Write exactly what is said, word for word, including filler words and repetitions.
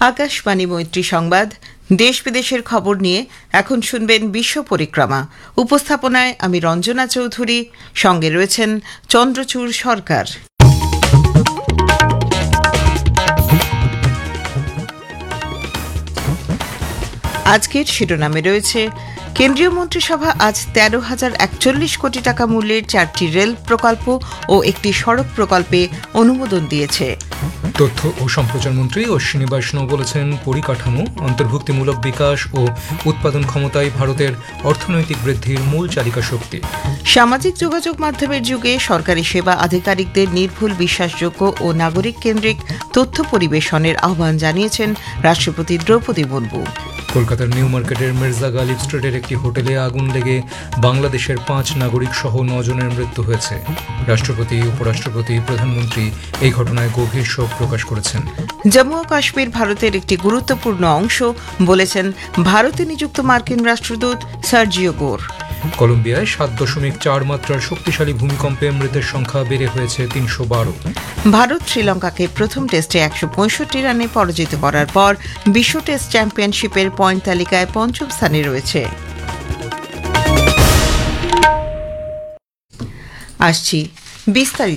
আকাশবাণী মৈত্রী সংবাদ দেশ বিদেশের খবর নিয়ে এখন শুনবেন বিশ্ব পরিক্রমা। উপস্থাপনায় আমি রঞ্জনা চৌধুরী, সঙ্গে রয়েছেন চন্দ্রচূড় সরকার। আজকের শিরোনামে রয়েছে কেন্দ্রীয় মন্ত্রিসভা আজ তেরো হাজার একচল্লিশ কোটি টাকা মূল্যের চারটি রেল প্রকল্প ও একটি সড়ক প্রকল্পে অনুমোদন দিয়েছে। তথ্য ও সম্প্রচার মন্ত্রী অশ্বিনী বৈষ্ণব বলেছেন, পরিকাঠামো, অন্তর্ভুক্তিমূলক বিকাশ ও উৎপাদন ক্ষমতাই ভারতের অর্থনৈতিক বৃদ্ধির মূল চালিকা শক্তি। সামাজিক যোগাযোগ মাধ্যমের যুগে সরকারি সেবা আধিকারিকদের নির্ভুল, বিশ্বাসযোগ্য ও নাগরিক কেন্দ্রিক তথ্য পরিবেশনের আহ্বান জানিয়েছেন রাষ্ট্রপতি দ্রৌপদী মুর্মু। কলকাতার নিউ মার্কেটের মির্জা গালিব স্ট্রিটের একটি হোটেলে আগুন লেগে বাংলাদেশের পাঁচ নাগরিক সহ নজনের মৃত্যু হয়েছে। রাষ্ট্রপতি, উপরাষ্ট্রপতি, প্রধানমন্ত্রী এই ঘটনায় গভীর শোক প্রকাশ করেছেন। জম্মু ও কাশ্মীর ভারতের একটি গুরুত্বপূর্ণ অংশ, বলেছেন ভারতে নিযুক্ত মার্কিন রাষ্ট্রদূত সার্জিও গোর। কলম্বিয়ায় সাত দশমিক চার মাত্রার শক্তিশালী ভূমিকম্পে মৃতের সংখ্যা বেড়ে হয়েছে তিনশো বারো। ভারত শ্রীলঙ্কাকে প্রথম টেস্টে একশো পঁয়ষট্টি রানে পরাজিত করার পর বিশ্ব টেস্ট চ্যাম্পিয়নশিপের পয়েন্ট তালিকায় পঞ্চম স্থানে রয়েছে। আসছি বিস্তারিত